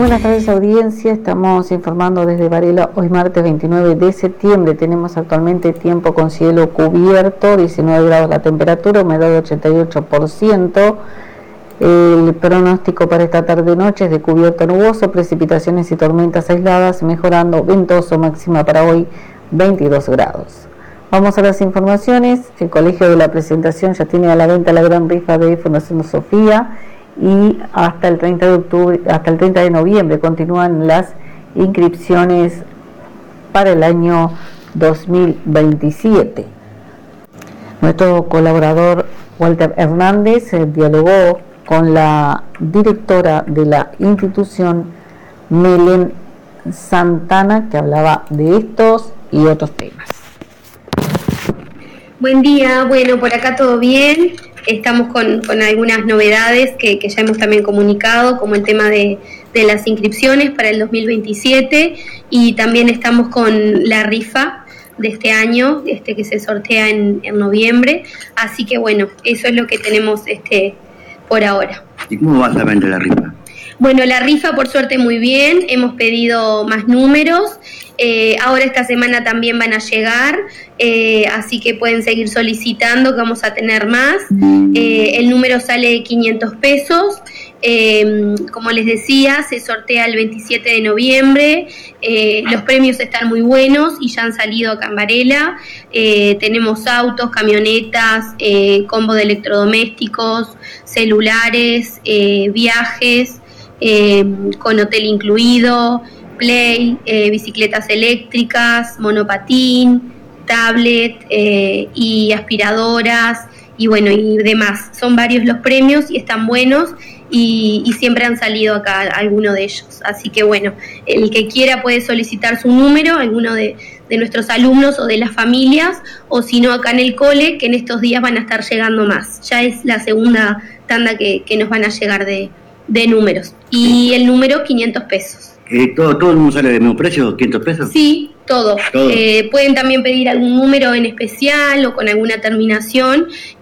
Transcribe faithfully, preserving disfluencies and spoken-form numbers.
buenas tardes, audiencia. Estamos informando desde Varela. Hoy martes veintinueve de septiembre. Tenemos actualmente tiempo con cielo cubierto, diecinueve grados la temperatura, humedad ochenta y ocho por ciento. El pronóstico para esta tarde-noche es de cubierto nuboso, precipitaciones y tormentas aisladas, mejorando, ventoso, máxima para hoy veintidós grados. Vamos a las informaciones. El Colegio de la Presentación ya tiene a la venta la gran rifa de Fundación Sofía y hasta el treinta de octubre, hasta el treinta de noviembre continúan las inscripciones para el año dos mil veintisiete. Nuestro colaborador Walter Hernández eh, dialogó con la directora de la institución, Melen Santana, que hablaba de estos y otros temas. Buen día, bueno, por acá todo bien. Estamos con, con algunas novedades que, que ya hemos también comunicado, como el tema de, de las inscripciones para el dos mil veintisiete, y también estamos con la rifa de este año, este que se sortea en, en noviembre. Así que bueno, eso es lo que tenemos este por ahora. ¿Y cómo va la venta de la rifa? Bueno, la rifa por suerte muy bien, hemos pedido más números, eh, ahora esta semana también van a llegar, eh, así que pueden seguir solicitando, que vamos a tener más. Eh, el número sale de quinientos pesos, eh, como les decía, se sortea el veintisiete de noviembre, eh, los premios están muy buenos y ya han salido acá en Varela. Eh, tenemos autos, camionetas, eh, combo de electrodomésticos, celulares, eh, viajes, Eh, con hotel incluido, play, eh, bicicletas eléctricas, monopatín, tablet eh, y aspiradoras y bueno y demás. Son varios los premios y están buenos y, y siempre han salido acá algunos de ellos. Así que bueno, el que quiera puede solicitar su número, alguno de, de nuestros alumnos o de las familias, o si no acá en el cole, que en estos días van a estar llegando más. Ya es la segunda tanda que, que nos van a llegar de de números, y el número quinientos pesos. Eh, ¿todo, ¿Todo el mundo sale del mismo precio, quinientos pesos? Sí, todo. ¿Todo? Eh, pueden también pedir algún número en especial o con alguna terminación